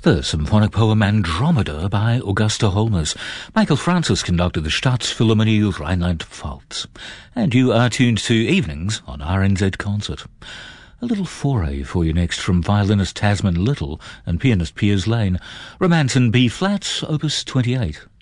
The symphonic poem Andromeda by Augusta Holmes. Michael Francis conducted the Staatsphilharmonie Rheinland-Pfalz. And you are tuned to Evenings on RNZ Concert. A little foray for you next from violinist Tasman Little and pianist Piers Lane. Romance in B-flat, opus 28.